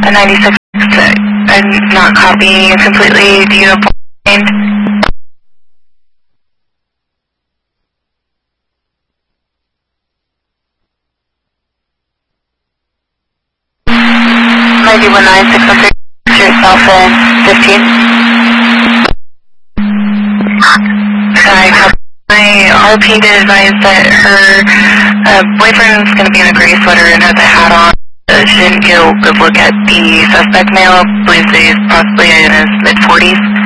A 96, I'm not copying you completely. Do you have point? Maybe 19606, yourself in 15. Sorry, my RP did advise that her boyfriend's going to be in a gray sweater and has a hat on. She didn't get a good look at the suspect male. I believe he's possibly in his mid-40s.